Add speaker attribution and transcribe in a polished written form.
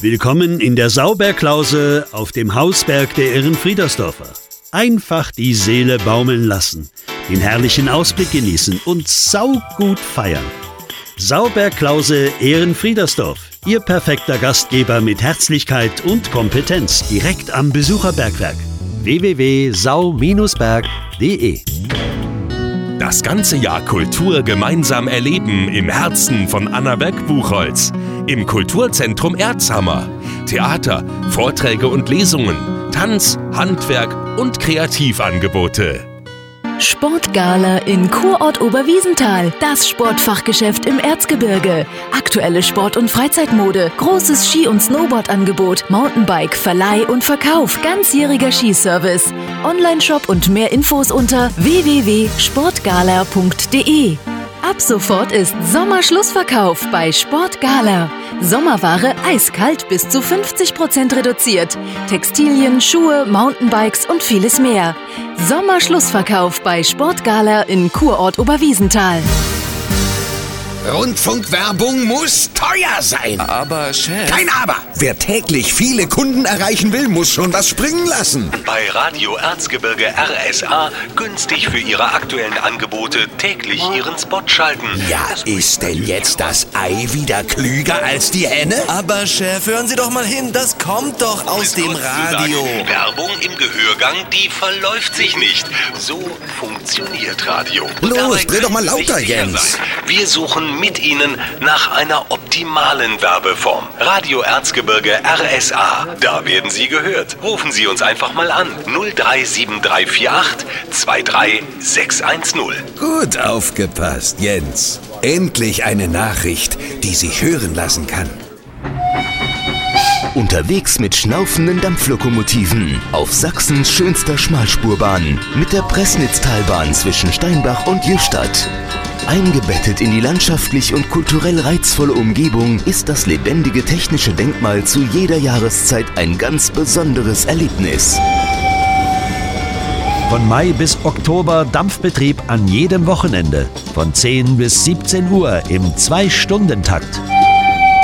Speaker 1: Willkommen in der Sauberklause auf dem Hausberg der Ehrenfriedersdorfer. Einfach die Seele baumeln lassen, den herrlichen Ausblick genießen und saugut feiern. Sauberklause Ehrenfriedersdorf, Ihr perfekter Gastgeber mit Herzlichkeit und Kompetenz, direkt am Besucherbergwerk. www.sau-berg.de.
Speaker 2: Das ganze Jahr Kultur gemeinsam erleben im Herzen von Annaberg-Buchholz. Im Kulturzentrum Erzhammer. Theater, Vorträge und Lesungen, Tanz, Handwerk und Kreativangebote.
Speaker 3: Sportgala in Kurort Oberwiesenthal. Das Sportfachgeschäft im Erzgebirge. Aktuelle Sport- und Freizeitmode. Großes Ski- und Snowboardangebot. Mountainbike, Verleih und Verkauf. Ganzjähriger Skiservice. Onlineshop und mehr Infos unter www.sportgala.de. Ab sofort ist Sommerschlussverkauf bei Sportgala. Sommerware eiskalt bis zu 50% reduziert. Textilien, Schuhe, Mountainbikes und vieles mehr. Sommerschlussverkauf bei Sportgala in Kurort Oberwiesenthal.
Speaker 4: Rundfunkwerbung muss teuer sein.
Speaker 5: Aber, Chef...
Speaker 4: Kein Aber! Wer täglich viele Kunden erreichen will, muss schon was springen lassen.
Speaker 6: Bei Radio Erzgebirge RSA günstig für Ihre aktuellen Angebote täglich Ihren Spot schalten.
Speaker 4: Ja, ist denn jetzt das Ei wieder klüger als die Henne?
Speaker 5: Aber, Chef, hören Sie doch mal hin, das kommt doch aus dem Radio.
Speaker 6: Werbung im Gehörgang, die verläuft sich nicht. So funktioniert Radio.
Speaker 4: Los, dreh doch mal lauter, Jens.
Speaker 6: Wir suchen mit Ihnen nach einer optimalen Werbeform. Radio Erzgebirge RSA. Da werden Sie gehört. Rufen Sie uns einfach mal an. 037348 23610.
Speaker 4: Gut aufgepasst, Jens. Endlich eine Nachricht, die sich hören lassen kann.
Speaker 7: Unterwegs mit schnaufenden Dampflokomotiven auf Sachsens schönster Schmalspurbahn mit der Pressnitztalbahn zwischen Steinbach und Jüstadt. Eingebettet in die landschaftlich und kulturell reizvolle Umgebung ist das lebendige technische Denkmal zu jeder Jahreszeit ein ganz besonderes Erlebnis.
Speaker 1: Von Mai bis Oktober Dampfbetrieb an jedem Wochenende. Von 10 bis 17 Uhr im 2-Stunden-Takt.